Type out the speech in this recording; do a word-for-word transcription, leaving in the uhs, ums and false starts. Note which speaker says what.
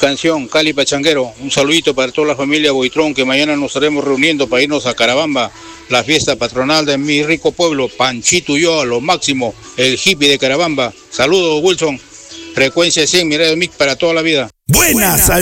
Speaker 1: canción, Cali Pachanguero. Un saludito para toda la familia Boitrón, que mañana nos estaremos reuniendo para irnos a Carabamba, la fiesta patronal de mi rico pueblo. Panchito y yo, a lo máximo, el hippie de Carabamba. Saludos, Wilson. Frecuencia cien, mi radio mix para toda la vida.
Speaker 2: Buenas.